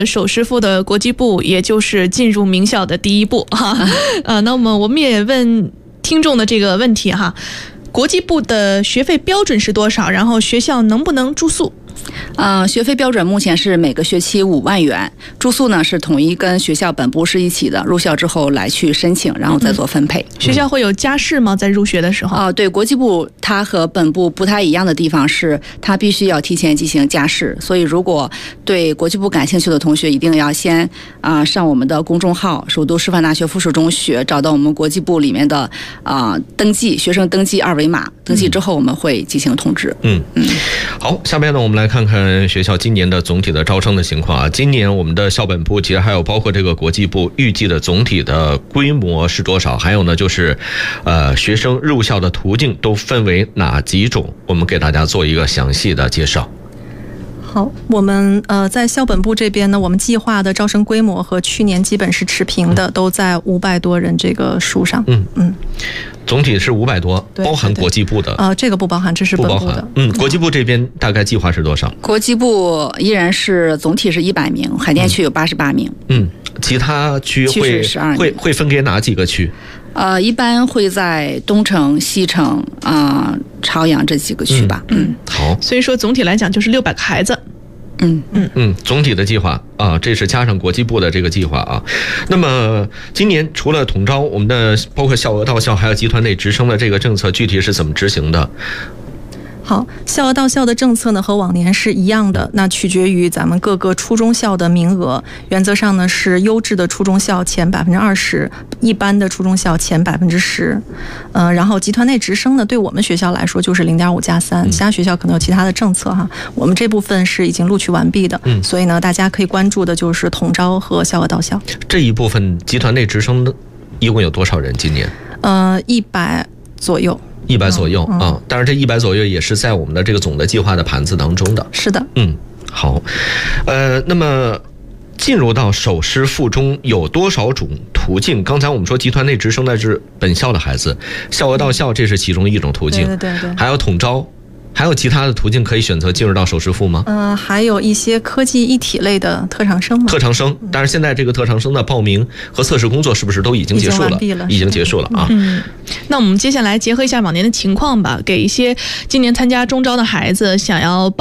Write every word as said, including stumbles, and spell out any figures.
首师附的国际部，也就是进入名校的第一步哈。呃，那么我们也问听众的这个问题哈，国际部的学费标准是多少？然后学校能不能住宿？ 呃，学费标准目前是每个学期五万元，住宿呢是统一跟学校本部是一起的，入校之后来去申请，然后再做分配。 嗯、学校会有家试吗？在入学的时候？ 啊、呃，对，国际部它和本部不太一样的地方是，它必须要提前进行家试，所以如果对国际部感兴趣的同学，一定要先啊、呃、上我们的公众号“首都师范大学附属中学”，找到我们国际部里面的啊、呃、登记学生登记二维码，登记之后我们会进行通知。 嗯嗯，好，下面呢我们来看看学校今年的总体的招生的情况啊。今年我们的校本部其实还有包括这个国际部预计的总体的规模是多少？还有呢就是呃学生入校的途径都分为哪几种？我们给大家做一个详细的介绍。 好，我们呃在校本部这边呢，我们计划的招生规模和去年基本是持平的，嗯、都在五百多人这个数上。嗯嗯， 总体是五百多，包含国际部的。 呃，这个不包含，这是本部的。 嗯，国际部这边大概计划是多少？ 国际部依然是总体是一百名，海淀区有八十八名。 嗯，其他区会会会分给哪几个区？ 呃，一般会在东城、西城、啊、呃、朝阳这几个区吧。嗯， 嗯好。 所以说总体来讲就是六百个孩子。 嗯嗯嗯，总体的计划啊，这是加上国际部的这个计划啊。那么今年除了统招，我们的包括校额到校还有集团内直升的这个政策，具体是怎么执行的？ 好，校额到校的政策呢和往年是一样的，那取决于咱们各个初中校的名额。原则上呢是优质的初中校前百分之二十，一般的初中校前百分之十。呃，然后集团内直升呢，对我们学校来说就是零点五加三，其他学校可能有其他的政策哈。我们这部分是已经录取完毕的，嗯，所以呢，大家可以关注的就是统招和校额到校这一部分。集团内直升的一共有多少人？今年？ 呃，一百左右。 一百左右啊、嗯嗯，但是这一百左右也是在我们的这个总的计划的盘子当中的。 是的， 嗯，好，呃，那么进入到首师附中有多少种途径？刚才我们说集团内直升的是本校的孩子，校额到校这是其中一种途径， 对对对， 还有统招。还有其他的途径可以选择进入到首师附吗？ 呃，还有一些科技一体类的特长生嘛。 特长生，但是现在这个特长生的报名和测试工作是不是都已经结束了？ 已经完毕了， 已经结束了啊。 嗯，那我们接下来结合一下往年的情况吧，给一些今年参加中招的孩子想要报